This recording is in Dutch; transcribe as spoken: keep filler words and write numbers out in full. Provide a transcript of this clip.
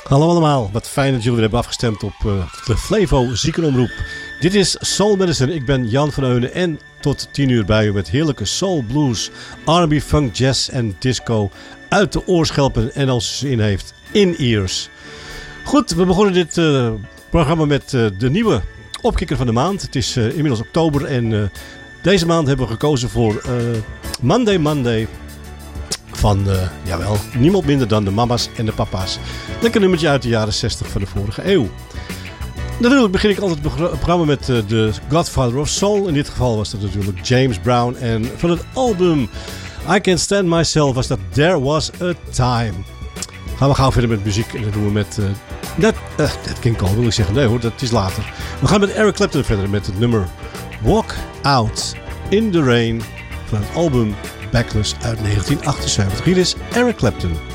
Hallo allemaal, wat fijn dat jullie weer hebben afgestemd op uh, de Flevo Ziekenomroep. Dit is Soul Medicine, ik ben Jan van Heunen en tot tien uur bij u met heerlijke soul, blues, R en B, funk, jazz en disco uit de oorschelpen en als ze in heeft, in-ears. Goed, we begonnen dit uh, programma met uh, de nieuwe opkikker van de maand. Het is uh, inmiddels oktober en uh, deze maand hebben we gekozen voor uh, Monday Monday. Van, uh, jawel, niemand minder dan de mama's en de papa's. Lekker nummertje uit de jaren zestig van de vorige eeuw. Natuurlijk begin ik altijd het programma met uh, de Godfather of Soul. In dit geval was dat natuurlijk James Brown. En van het album I Can't Stand Myself was dat There Was a Time. Gaan we gauw verder met muziek. En dat doen we met... Uh, dat, uh, dat King Cole wil ik zeggen. Nee hoor, dat is later. We gaan met Eric Clapton verder met het nummer Walk Out in the Rain. Van het album Backless uit negentien achtenzeventig. Hier is Eric Clapton.